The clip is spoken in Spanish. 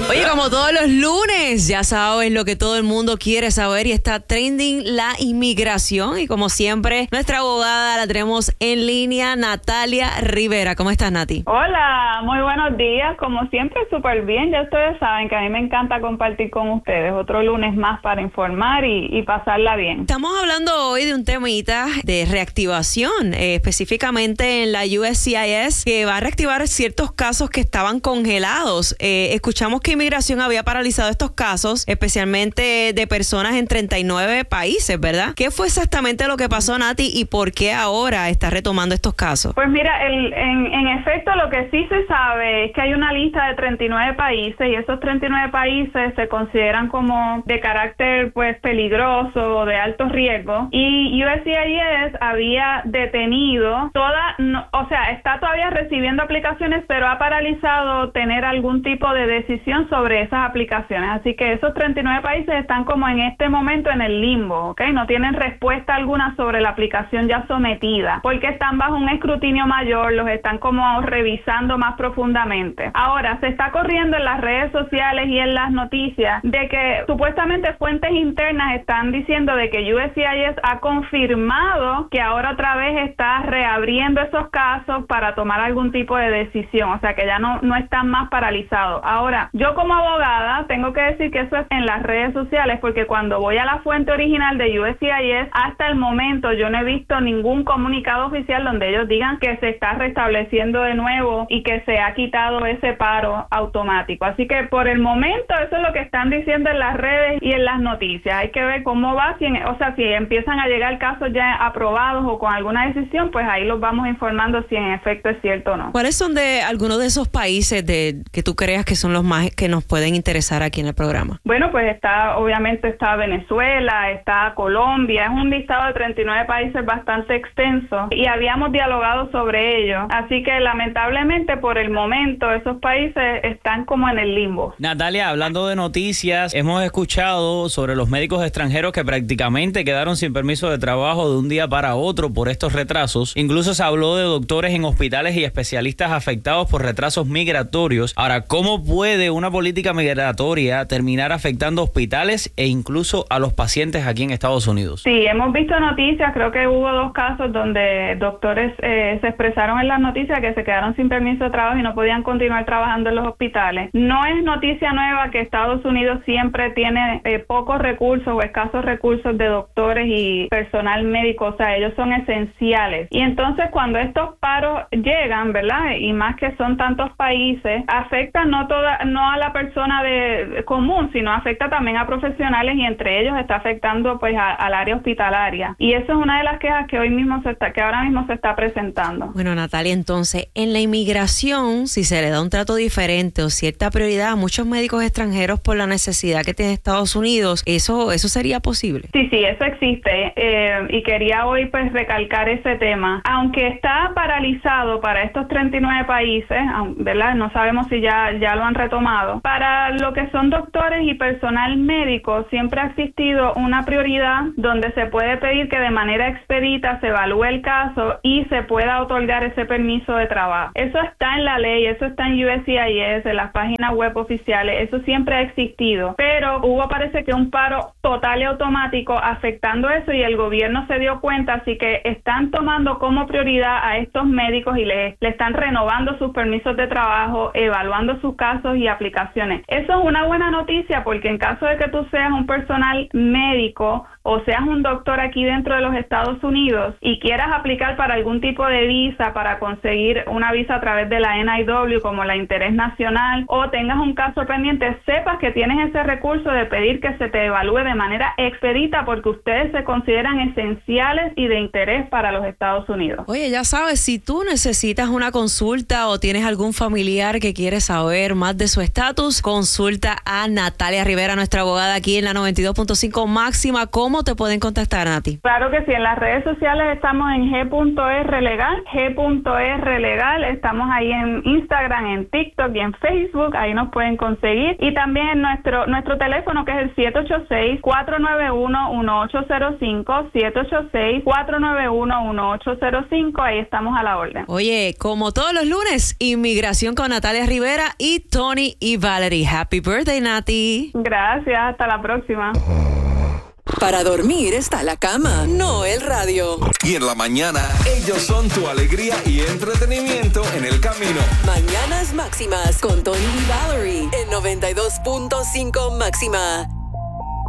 Oye, como todos los lunes, ya sabes lo que todo el mundo quiere saber y está trending la inmigración. Y como siempre, nuestra abogada la tenemos en línea, Natalia Rivera. ¿Cómo estás, Nati? Hola, muy buenos días. Como siempre, súper bien. Ya ustedes saben que a mí me encanta compartir con ustedes otro lunes más para informar y pasarla bien. Estamos hablando hoy de un temita de reactivación, específicamente en la USCIS, que va a reactivar ciertos casos que estaban congelados. Escuchamos que Inmigración había paralizado estos casos, especialmente de personas en 39 países, ¿verdad? ¿Qué fue exactamente lo que pasó, Nati, y por qué ahora está retomando estos casos? Pues mira, en efecto, lo que sí se sabe es que hay una lista de 39 países y esos 39 países se consideran como de carácter pues peligroso o de alto riesgo, y USCIS había detenido está todavía recibiendo aplicaciones, pero ha paralizado tener algún tipo de decisión sobre esas aplicaciones. Así que esos 39 países están como en este momento en el limbo, ¿ok? No tienen respuesta alguna sobre la aplicación ya sometida, porque están bajo un escrutinio mayor, los están como revisando más profundamente. Ahora, se está corriendo en las redes sociales y en las noticias de que supuestamente fuentes internas están diciendo de que USCIS ha confirmado que ahora otra vez está reabriendo esos casos para tomar algún tipo de decisión, o sea que ya no están más paralizados. Ahora, yo como abogada tengo que decir que eso es en las redes sociales, porque cuando voy a la fuente original de USCIS, hasta el momento yo no he visto ningún comunicado oficial donde ellos digan que se está restableciendo de nuevo y que se ha quitado ese paro automático. Así que por el momento eso es lo que están diciendo en las redes y en las noticias. Hay que ver cómo va, si empiezan a llegar casos ya aprobados o con alguna decisión, pues ahí los vamos informando si en efecto es cierto o no. ¿Cuáles son de algunos de esos países que tú creas que son los más que nos pueden interesar aquí en el programa? Bueno, pues obviamente está Venezuela, está Colombia, es un listado de 39 países bastante extenso y habíamos dialogado sobre ello, así que lamentablemente por el momento esos países están como en el limbo. Natalia, hablando de noticias, hemos escuchado sobre los médicos extranjeros que prácticamente quedaron sin permiso de trabajo de un día para otro por estos retrasos. Incluso se habló de doctores en hospitales y especialistas afectados por retrasos migratorios. Ahora, ¿cómo puede una política migratoria terminar afectando hospitales e incluso a los pacientes aquí en Estados Unidos? Sí, hemos visto noticias, creo que hubo 2 casos donde doctores se expresaron en las noticias que se quedaron sin permiso de trabajo y no podían continuar trabajando en los hospitales. No es noticia nueva que Estados Unidos siempre tiene pocos recursos o escasos recursos de doctores y personal médico, o sea, ellos son esenciales. Y entonces cuando estos paros llegan, ¿verdad? Y más que son tantos países, afectan no a la persona común, sino afecta también a profesionales y entre ellos está afectando pues al área hospitalaria. Y eso es una de las quejas que ahora mismo se está presentando. Bueno, Natalia, entonces, en la inmigración, si se le da un trato diferente o cierta prioridad a muchos médicos extranjeros por la necesidad que tiene Estados Unidos, ¿eso sería posible? Sí, eso existe y quería hoy pues recalcar ese tema. Aunque está paralizado para estos 39 países, ¿verdad? No sabemos si ya lo han retomado. Para lo que son doctores y personal médico, siempre ha existido una prioridad donde se puede pedir que de manera expedita se evalúe el caso y se pueda otorgar ese permiso de trabajo. Eso está en la ley, eso está en USCIS, en las páginas web oficiales, eso siempre ha existido, pero parece que un paro total y automático afectando eso y el gobierno se dio cuenta, así que están tomando como prioridad a estos médicos y le están renovando sus permisos de trabajo, evaluando sus casos y aplicaciones. Eso es una buena noticia porque en caso de que tú seas un personal médico o seas un doctor aquí dentro de los Estados Unidos y quieras aplicar para algún tipo de visa, para conseguir una visa a través de la NIW como la Interés Nacional, o tengas un caso pendiente, sepas que tienes ese recurso de pedir que se te evalúe de manera expedita porque ustedes se consideran esenciales y de interés para los Estados Unidos. Oye, ya sabes, si tú necesitas una consulta o tienes algún familiar que quiere saber más de su estatus, consulta a Natalia Rivera, nuestra abogada aquí en la 92.5 Máxima. ¿Cómo te pueden contactar, Nati? Claro que sí, en las redes sociales estamos en G.R.Legal, G.R.Legal, estamos ahí en Instagram, en TikTok y en Facebook, ahí nos pueden conseguir, y también en nuestro teléfono que es el 786-491-1805, 786-491-1805, ahí estamos a la orden. Oye, como todos los lunes, Inmigración con Natalia Rivera y Tony y y Valerie. Happy birthday, Nati. Gracias, hasta la próxima. Para dormir está la cama, no el radio. Y en la mañana, ellos son tu alegría y entretenimiento en el camino. Mañanas Máximas con Tony y Valerie en 92.5 Máxima.